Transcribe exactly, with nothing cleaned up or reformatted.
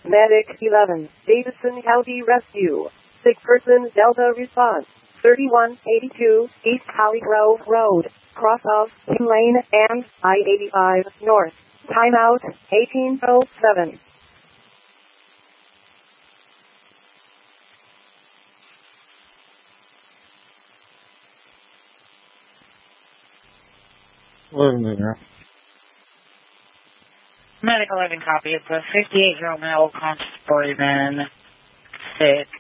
Medic eleven, Davidson County Rescue. Sick person Delta response. thirty-one eighty-two East Holly Grove Road, cross of King Lane and I eighty-five North. Timeout eighteen oh seven. Medic eleven copy. It's a fifty-eight-year-old male constable, sick.